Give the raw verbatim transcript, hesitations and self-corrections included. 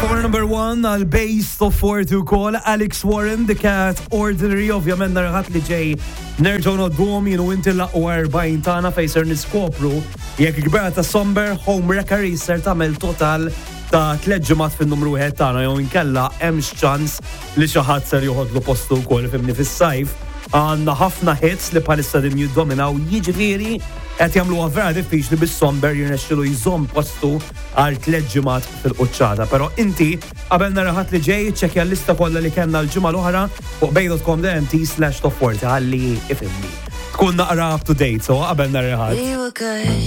For number one, għal base of four to call Alex Warren, The Cat Ordinary, ovvjament narħat li ġej nerġaw noddum jienu inti laqwa arba'in tana fej ser niskopru jekk gbera ta' Somber Homewrecker jisser tagħmel total ta' tliet ġimgħat fin-numru wieħed tagħna jew inkella hemm x'ċans li xi ħadd ser joħodlu postu wkoll fimni fis-sajf. Għandna ħafna hits li bħalissa din jiddominaw jiġifieri qed jagħmluha vera diffiċli bis-Somber jirnexxielu jżomm postu għal tliet ġimgħat fil-quċċata. Però inti qabel nara ħadd li ġej ċekkja l-lista kollha li kellna l-ġimgħa l-oħra fuq bej dot com dot m t slash top forty ħalli ifhimni. Tkun naqra up to date, so qabel nara ħadd.